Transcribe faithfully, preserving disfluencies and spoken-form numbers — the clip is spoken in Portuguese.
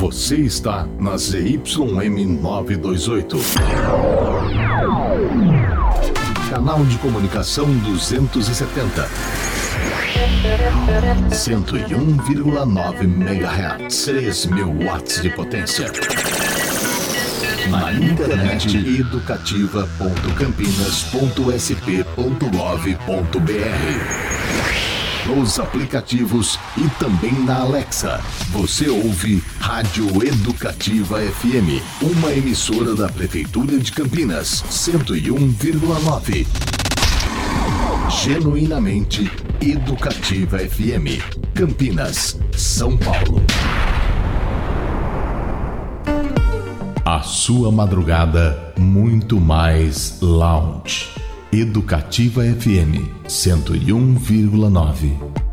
Você está na Z Y M novecentos e vinte e oito. Canal de comunicação duzentos e setenta. cento e um vírgula nove megahertz. três mil watts de potência. Na internet educativa ponto campinas ponto s p ponto gov ponto b r. Nos aplicativos e também na Alexa. Você ouve Rádio Educativa F M, uma emissora da Prefeitura de Campinas, cento e um vírgula nove. Genuinamente Educativa F M, Campinas, São Paulo. A sua madrugada muito mais lounge. Educativa F M cento e um vírgula nove.